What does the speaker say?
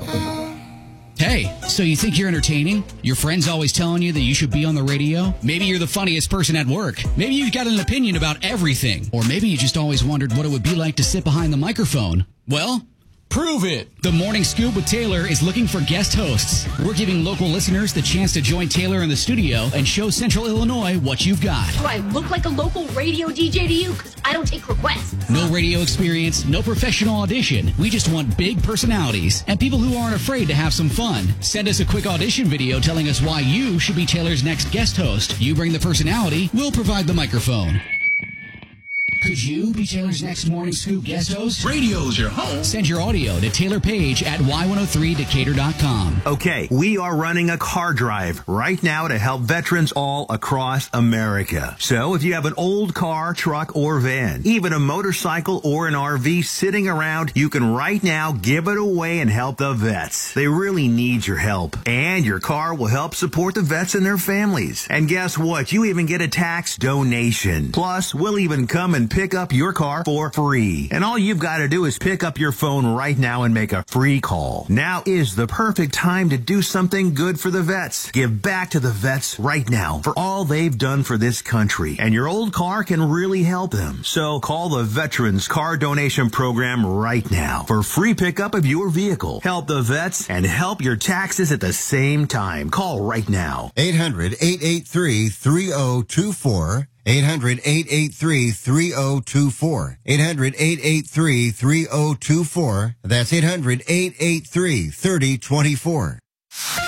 Hey, so you think you're entertaining? Your friend's always telling you that you should be on the radio? Maybe you're the funniest person at work. Maybe you've got an opinion about everything. Or maybe you just always wondered what it would be like to sit behind the microphone. Well, prove it! The Morning Scoop with Taylor is looking for guest hosts. We're giving local listeners the chance to join Taylor in the studio and show Central Illinois what you've got. Do I look like a local radio DJ to you? Because I don't take requests. No radio experience, no professional audition. We just want big personalities and people who aren't afraid to have some fun. Send us a quick audition video telling us why you should be Taylor's next guest host. You bring the personality, we'll provide the microphone. Could you be Taylor's next Morning Scoop guest host? Radio's your home. Send your audio to Taylor Page at y103decatur.com. Okay, we are running a car drive right now to help veterans all across America. So if you have an old car, truck, or van, even a motorcycle or an RV sitting around, you can right now give it away and help the vets. They really need your help. And your car will help support the vets and their families. And guess what? You even get a tax donation. Plus, we'll even come and pick up your car for free. And all you've got to do is pick up your phone right now and make a free call. Now is the perfect time to do something good for the vets. Give back to the vets right now for all they've done for this country. And your old car can really help them. So call the Veterans Car Donation Program right now for free pickup of your vehicle. Help the vets and help your taxes at the same time. Call right now. 800-883-3024. 800-883-3024. 800-883-3024. That's 800-883-3024.